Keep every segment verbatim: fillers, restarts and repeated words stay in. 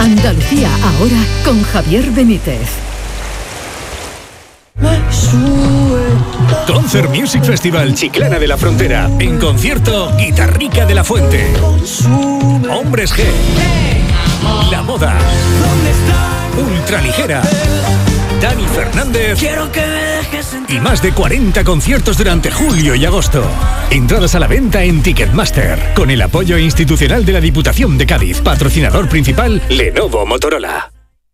Andalucía ahora con Javier Benítez. Concert Music Festival Chiclana de la Frontera. En concierto, Guitarrica de la Fuente, Hombres G, La Moda, Ultraligera, Dani Fernández y más de cuarenta conciertos durante julio y agosto. Entradas a la venta en Ticketmaster, con el apoyo institucional de la Diputación de Cádiz. Patrocinador principal, Lenovo Motorola.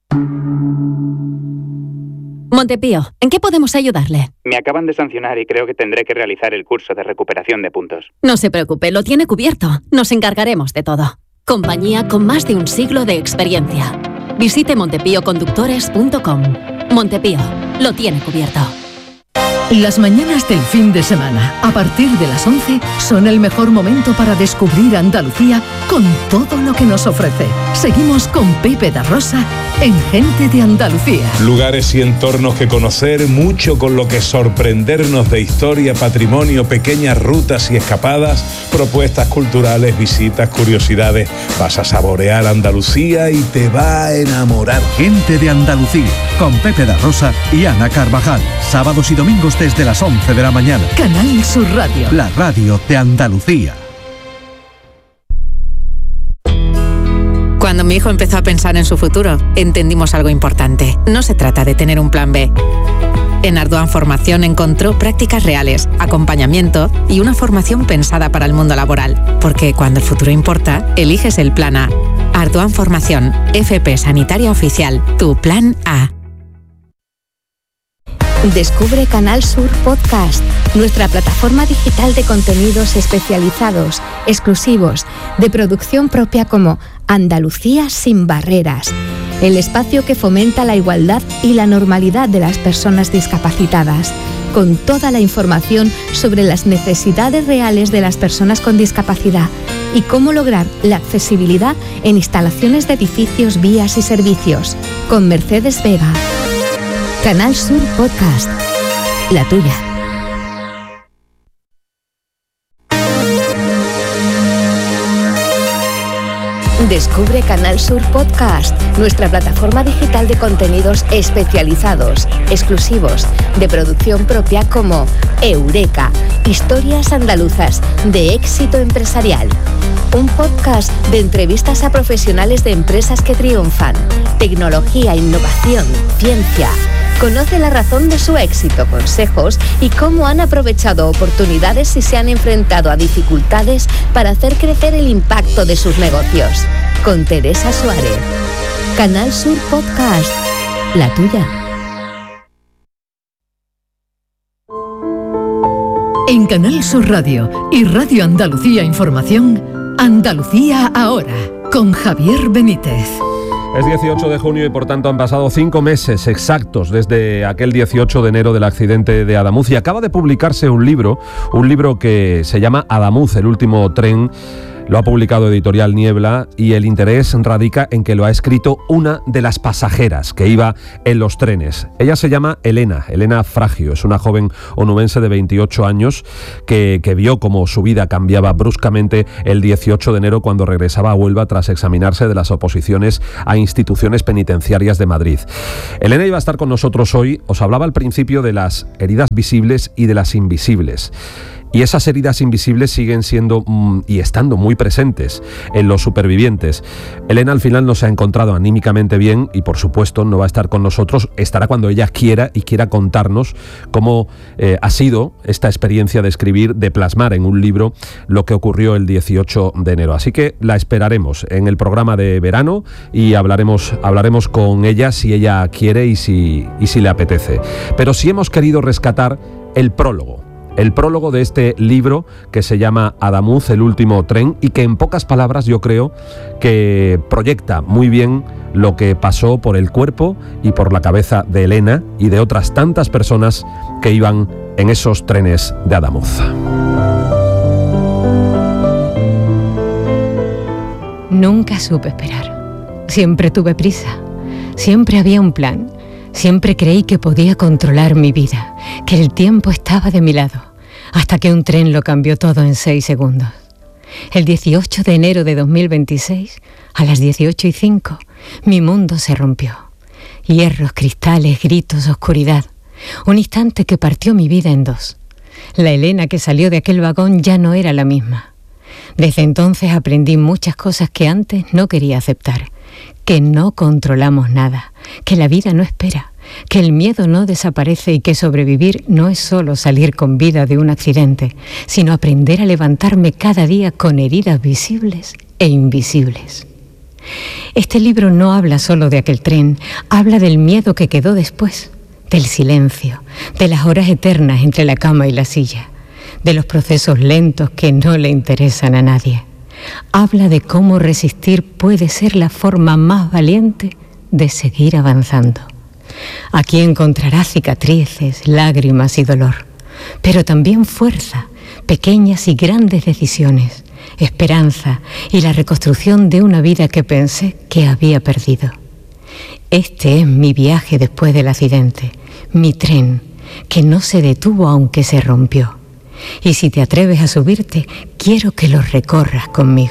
Montepío, ¿en qué podemos ayudarle? Me acaban de sancionar y creo que tendré que realizar el curso de recuperación de puntos. No se preocupe, lo tiene cubierto. Nos encargaremos de todo. Compañía con más de un siglo de experiencia. Visite montepío conductores punto com. Montepío, lo tiene cubierto. Las mañanas del fin de semana, a partir de las once, son el mejor momento para descubrir Andalucía con todo lo que nos ofrece. Seguimos con Pepe da Rosa en Gente de Andalucía. Lugares y entornos que conocer, mucho con lo que sorprendernos de historia, patrimonio, pequeñas rutas y escapadas, propuestas culturales, visitas, curiosidades. Vas a saborear Andalucía y te va a enamorar. Gente de Andalucía, con Pepe da Rosa y Ana Carvajal. Sábados y domingos desde las once de la mañana. Canal Sur Radio. La radio de Andalucía. Cuando mi hijo empezó a pensar en su futuro, entendimos algo importante. No se trata de tener un plan B. En Ardoan Formación encontró prácticas reales, acompañamiento y una formación pensada para el mundo laboral. Porque cuando el futuro importa, eliges el plan A. Ardoan Formación, F P Sanitaria Oficial, tu plan A. Descubre Canal Sur Podcast, nuestra plataforma digital de contenidos especializados, exclusivos, de producción propia como Andalucía sin barreras, el espacio que fomenta la igualdad y la normalidad de las personas discapacitadas, con toda la información sobre las necesidades reales de las personas con discapacidad y cómo lograr la accesibilidad en instalaciones de edificios, vías y servicios, con Mercedes Vega. Canal Sur Podcast, la tuya. Descubre Canal Sur Podcast, nuestra plataforma digital de contenidos especializados, exclusivos, de producción propia como Eureka, historias andaluzas de éxito empresarial. Un podcast de entrevistas a profesionales de empresas que triunfan, tecnología, innovación, ciencia. Conoce la razón de su éxito, consejos y cómo han aprovechado oportunidades y se han enfrentado a dificultades para hacer crecer el impacto de sus negocios. Con Teresa Suárez. Canal Sur Podcast, la tuya. En Canal Sur Radio y Radio Andalucía Información, Andalucía ahora, con Javier Benítez. Es dieciocho de junio y por tanto han pasado cinco meses exactos desde aquel dieciocho de enero del accidente de Adamuz y acaba de publicarse un libro, un libro que se llama Adamuz, el último tren. Lo ha publicado Editorial Niebla y el interés radica en que lo ha escrito una de las pasajeras que iba en los trenes. Ella se llama Elena, Elena Fragio, es una joven onubense de veintiocho años que, que vio cómo su vida cambiaba bruscamente el dieciocho de enero cuando regresaba a Huelva tras examinarse de las oposiciones a instituciones penitenciarias de Madrid. Elena iba a estar con nosotros hoy, os hablaba al principio de las heridas visibles y de las invisibles. Y esas heridas invisibles siguen siendo mmm, y estando muy presentes en los supervivientes. Elena al final no se ha encontrado anímicamente bien y por supuesto no va a estar con nosotros, estará cuando ella quiera y quiera contarnos cómo eh, ha sido esta experiencia de escribir, de plasmar en un libro lo que ocurrió el dieciocho de enero. Así que la esperaremos en el programa de verano y hablaremos, hablaremos con ella si ella quiere y si, y si le apetece. Pero sí hemos querido rescatar el prólogo. El prólogo de este libro que se llama Adamuz, el último tren, y que en pocas palabras yo creo que proyecta muy bien lo que pasó por el cuerpo y por la cabeza de Elena y de otras tantas personas que iban en esos trenes de Adamuz. Nunca supe esperar. Siempre tuve prisa. Siempre había un plan. Siempre creí que podía controlar mi vida, que el tiempo estaba de mi lado, hasta que un tren lo cambió todo en seis segundos. El dieciocho de enero de dos mil veintiséis, a las dieciocho y cinco, Mi mundo se rompió. Hierros, cristales, gritos, oscuridad. Un instante que partió mi vida en dos. La Elena que salió de aquel vagón ya no era la misma. Desde entonces aprendí muchas cosas que antes no quería aceptar. Que no controlamos nada, que la vida no espera, que el miedo no desaparece y que sobrevivir no es solo salir con vida de un accidente, sino aprender a levantarme cada día con heridas visibles e invisibles. Este libro no habla solo de aquel tren, habla del miedo que quedó después, del silencio, de las horas eternas entre la cama y la silla, de los procesos lentos que no le interesan a nadie. Habla de cómo resistir puede ser la forma más valiente de seguir avanzando. Aquí encontrará cicatrices, lágrimas y dolor, pero también fuerza, pequeñas y grandes decisiones, esperanza y la reconstrucción de una vida que pensé que había perdido. Este es mi viaje después del accidente, mi tren, que no se detuvo aunque se rompió. Y si te atreves a subirte, quiero que lo recorras conmigo.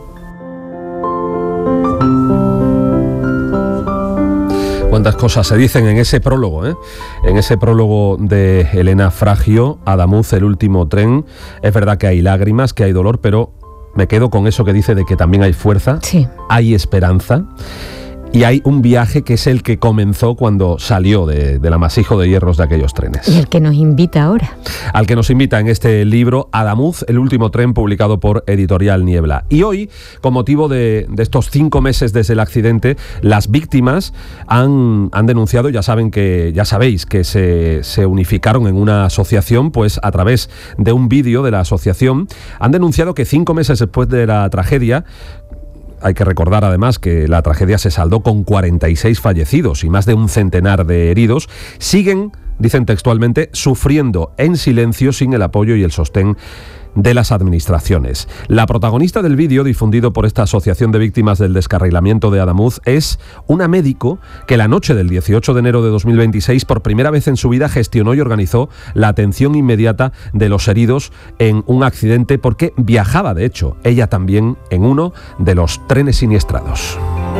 Cuántas cosas se dicen en ese prólogo, ¿eh? En ese prólogo de Elena Fragio, Adamuz, el último tren. Es verdad que hay lágrimas, que hay dolor, pero me quedo con eso que dice de que también hay fuerza, sí. Hay esperanza. Y hay un viaje que es el que comenzó cuando salió de, del amasijo de hierros de aquellos trenes. Y el que nos invita ahora. Al que nos invita en este libro, Adamuz, el último tren, publicado por Editorial Niebla. Y hoy, con motivo de, de estos cinco meses desde el accidente, las víctimas han, han denunciado, ya saben que, ya sabéis que se, se unificaron en una asociación, pues a través de un vídeo de la asociación, han denunciado que cinco meses después de la tragedia, hay que recordar además que la tragedia se saldó con cuarenta y seis fallecidos y más de un centenar de heridos, siguen, dicen textualmente, sufriendo en silencio sin el apoyo y el sostén de las administraciones. La protagonista del vídeo difundido por esta Asociación de Víctimas del Descarrilamiento de Adamuz es una médico que la noche del dieciocho de enero de dos mil veintiséis por primera vez en su vida gestionó y organizó la atención inmediata de los heridos en un accidente porque viajaba, de hecho, ella también en uno de los trenes siniestrados.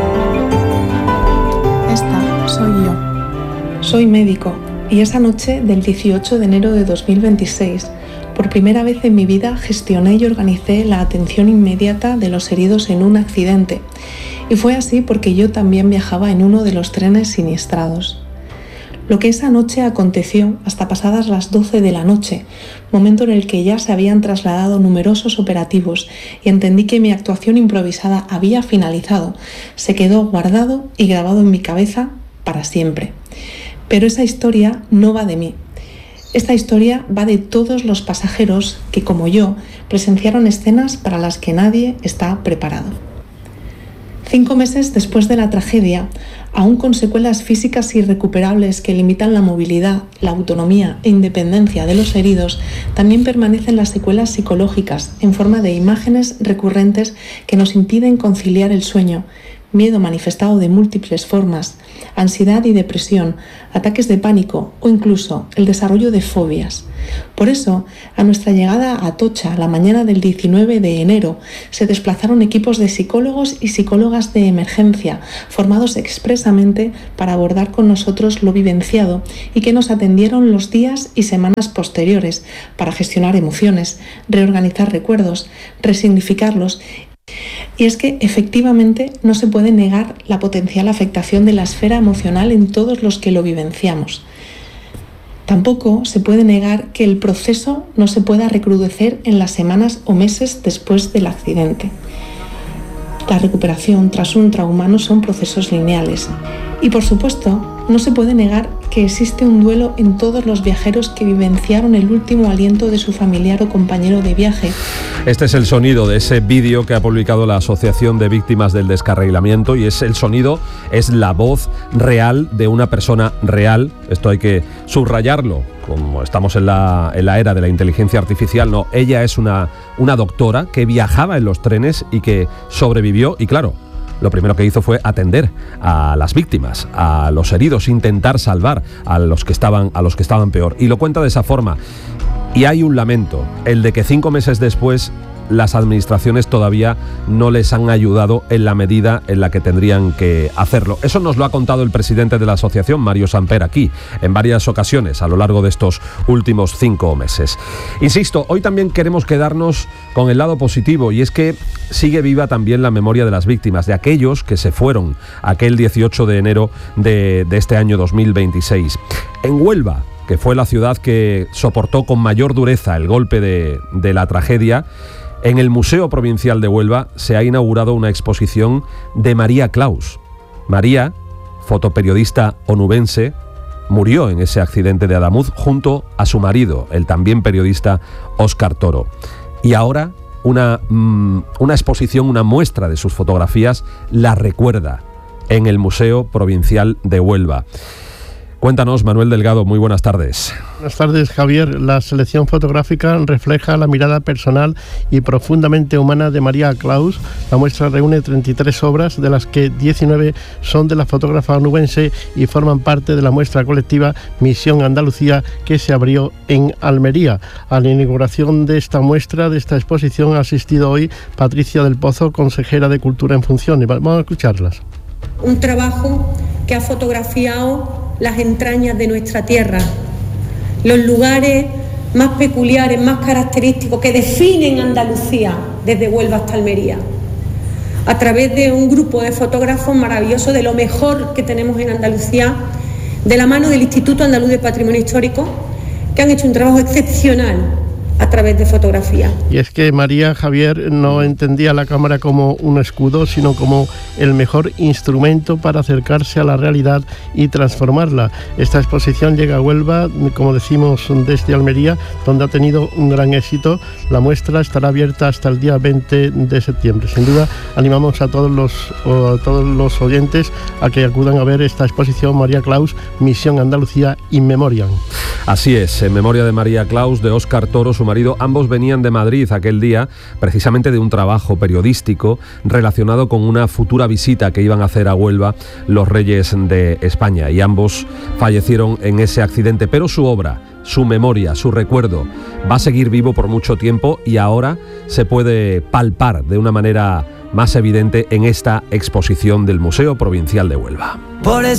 Esta soy yo. Soy médico y esa noche del dieciocho de enero de dos mil veintiséis por primera vez en mi vida gestioné y organicé la atención inmediata de los heridos en un accidente. Y fue así porque yo también viajaba en uno de los trenes siniestrados. Lo que esa noche aconteció hasta pasadas las doce de la noche, momento en el que ya se habían trasladado numerosos operativos y entendí que mi actuación improvisada había finalizado, se quedó guardado y grabado en mi cabeza para siempre. Pero esa historia no va de mí. Esta historia va de todos los pasajeros que, como yo, presenciaron escenas para las que nadie está preparado. Cinco meses después de la tragedia, aún con secuelas físicas irrecuperables que limitan la movilidad, la autonomía e independencia de los heridos, también permanecen las secuelas psicológicas en forma de imágenes recurrentes que nos impiden conciliar el sueño, miedo manifestado de múltiples formas, ansiedad y depresión, ataques de pánico o incluso el desarrollo de fobias. Por eso, a nuestra llegada a Atocha la mañana del diecinueve de enero, se desplazaron equipos de psicólogos y psicólogas de emergencia, formados expresamente para abordar con nosotros lo vivenciado y que nos atendieron los días y semanas posteriores para gestionar emociones, reorganizar recuerdos, resignificarlos. Y es que efectivamente no se puede negar la potencial afectación de la esfera emocional en todos los que lo vivenciamos. Tampoco se puede negar que el proceso no se pueda recrudecer en las semanas o meses después del accidente. La recuperación tras un trauma no son procesos lineales. Y por supuesto, no se puede negar que existe un duelo en todos los viajeros que vivenciaron el último aliento de su familiar o compañero de viaje. Este es el sonido de ese vídeo que ha publicado la Asociación de Víctimas del Descarrilamiento y es el sonido, es la voz real de una persona real. Esto hay que subrayarlo, como estamos en la, en la era de la inteligencia artificial. No, ella es una, una doctora que viajaba en los trenes y que sobrevivió y claro, lo primero que hizo fue atender a las víctimas, a los heridos, intentar salvar a los que estaban, a los que estaban peor. Y lo cuenta de esa forma. Y hay un lamento, el de que cinco meses después las administraciones todavía no les han ayudado en la medida en la que tendrían que hacerlo. Eso nos lo ha contado el presidente de la asociación, Mario Samper, aquí, en varias ocasiones a lo largo de estos últimos cinco meses. Insisto, hoy también queremos quedarnos con el lado positivo, y es que sigue viva también la memoria de las víctimas, de aquellos que se fueron aquel dieciocho de enero de, de este año dos mil veintiséis. En Huelva, que fue la ciudad que soportó con mayor dureza el golpe de, de la tragedia, en el Museo Provincial de Huelva se ha inaugurado una exposición de María Claus. María, fotoperiodista onubense, murió en ese accidente de Adamuz junto a su marido, el también periodista Óscar Toro. Y ahora una, mmm, una exposición, una muestra de sus fotografías la recuerda en el Museo Provincial de Huelva. Cuéntanos, Manuel Delgado, muy buenas tardes. Buenas tardes, Javier. La selección fotográfica refleja la mirada personal y profundamente humana de María Claus. La muestra reúne treinta y tres obras, de las que diecinueve son de la fotógrafa onubense y forman parte de la muestra colectiva Misión Andalucía, que se abrió en Almería. A la inauguración de esta muestra, de esta exposición, ha asistido hoy Patricia del Pozo, consejera de Cultura en Funciones. Vamos a escucharlas. Un trabajo que ha fotografiado las entrañas de nuestra tierra, los lugares más peculiares, más característicos que definen Andalucía desde Huelva hasta Almería, a través de un grupo de fotógrafos maravillosos, de lo mejor que tenemos en Andalucía, de la mano del Instituto Andaluz de Patrimonio Histórico, que han hecho un trabajo excepcional a través de fotografía. Y es que María, Javier, no entendía la cámara como un escudo, sino como el mejor instrumento para acercarse a la realidad y transformarla. Esta exposición llega a Huelva, como decimos, desde Almería, donde ha tenido un gran éxito. La muestra estará abierta hasta el día veinte de septiembre. Sin duda, animamos a todos los, a todos los oyentes a que acudan a ver esta exposición María Claus, Misión Andalucía in Memoriam. Así es, en memoria de María Claus, de Óscar Toro, su marido. Ambos venían de Madrid aquel día, precisamente de un trabajo periodístico relacionado con una futura visita que iban a hacer a Huelva los reyes de España, y ambos fallecieron en ese accidente. Pero su obra, su memoria, su recuerdo va a seguir vivo por mucho tiempo, y ahora se puede palpar de una manera más evidente en esta exposición del Museo Provincial de Huelva. Por eso